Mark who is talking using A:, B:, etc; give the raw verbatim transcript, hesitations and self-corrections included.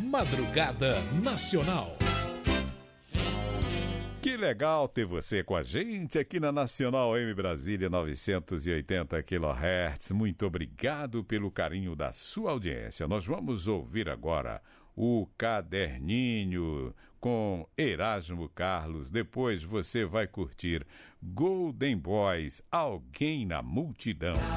A: Madrugada Nacional.
B: Que legal ter você com a gente aqui na Nacional M Brasília novecentos e oitenta quilohertz. Muito obrigado pelo carinho da sua audiência. Nós vamos ouvir agora o Caderninho com Erasmo Carlos. Depois você vai curtir Golden Boys, Alguém na Multidão.